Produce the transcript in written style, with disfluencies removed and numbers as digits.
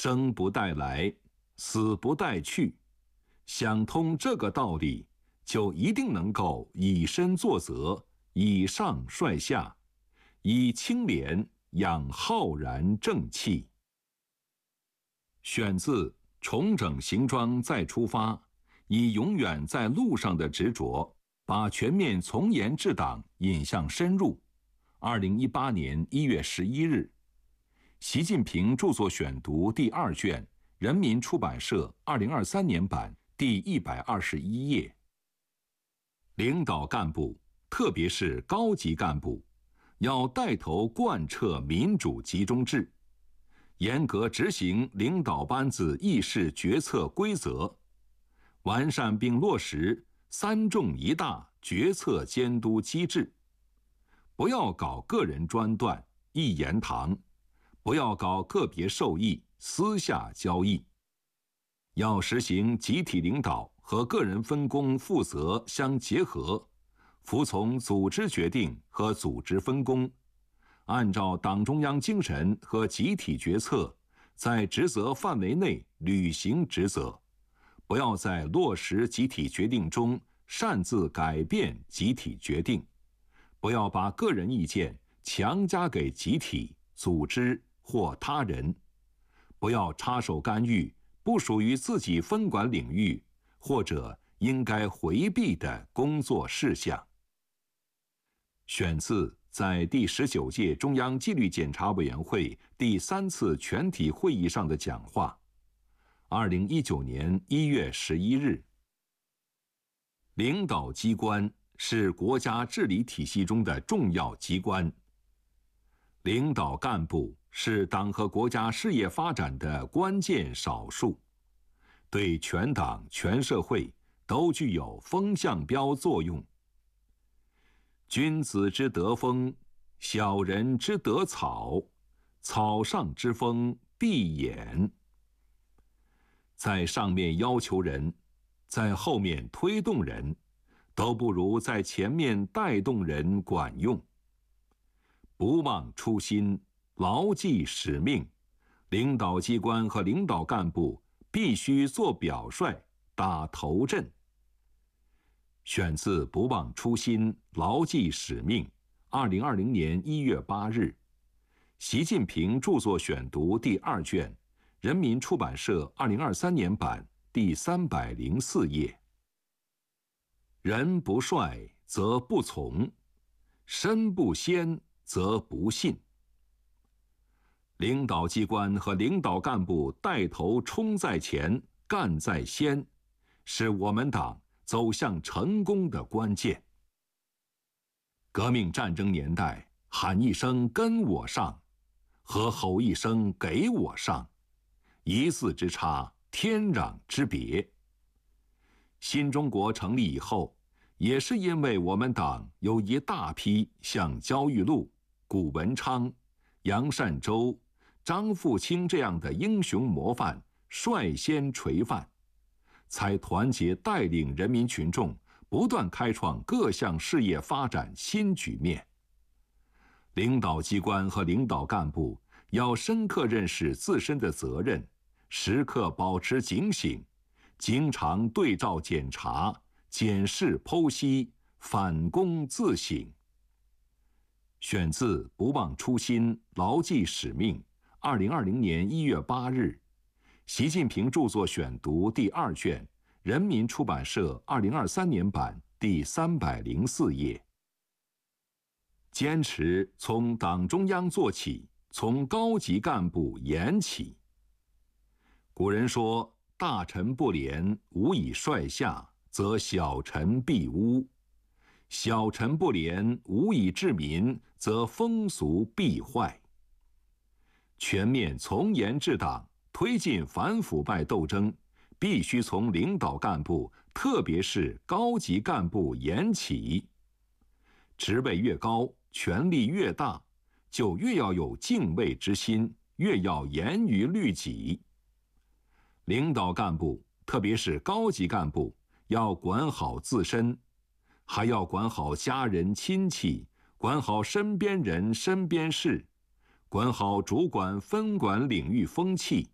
生不带来，死不带去。想通这个道理，就一定能够以身作则，以上率下，以清廉养浩然正气。选自《重整行装再出发》，以永远在路上的执着，把全面从严治党引向深入。2018年1月11日，习近平著作选读第2卷，人民出版社2023年版第121页。领导干部，特别是高级干部，要带头贯彻民主集中制，严格执行领导班子议事决策规则，完善并落实3重1大决策监督机制。不要搞个人专断、一言堂，不要搞个别受益、私下交易。要实行集体领导和个人分工负责相结合，服从组织决定和组织分工，按照党中央精神和集体决策，在职责范围内履行职责，不要在落实集体决定中擅自改变集体决定，不要把个人意见强加给集体、组织或他人，不要插手干预不属于自己分管领域或者应该回避的工作事项。选自在第19届中央纪律检查委员会第3次全体会议上的讲话，2019年1月11日。领导机关是国家治理体系中的重要机关，领导干部是党和国家事业发展的关键少数，对全党全社会都具有风向标作用。君子之德风，小人之德草，草上之风必偃。在上面要求人，在后面推动人，都不如在前面带动人管用。不忘初心，牢记使命，领导机关和领导干部必须做表率，打头阵。选自《不忘初心，牢记使命》，2020年1月8日，习近平著作选读第2卷，人民出版社2023年版第304页。人不率则不从，身不先则不信。领导机关和领导干部带头冲在前，干在先，是我们党走向成功的关键。革命战争年代，喊一声跟我上，和吼一声给我上，一字之差，天壤之别。新中国成立以后，也是因为我们党有一大批像焦裕禄、谷文昌、杨善洲、张富清这样的英雄模范率先垂范，才团结带领人民群众不断开创各项事业发展新局面。领导机关和领导干部要深刻认识自身的责任，时刻保持警醒，经常对照检查、检视剖析，反躬自省。选自《不忘初心，牢记使命》，2020年1月8日，习近平著作选读第2卷，人民出版社2023年版第304页。坚持从党中央做起，从高级干部研起。古人说，大臣不廉，无以率下，则小臣必污；小臣不廉，无以治民，则风俗必坏。全面从严治党，推进反腐败斗争，必须从领导干部，特别是高级干部研起。职位越高，权力越大，就越要有敬畏之心，越要严于律己。领导干部，特别是高级干部，要管好自身，还要管好家人亲戚，管好身边人身边事，管好主管分管领域风气。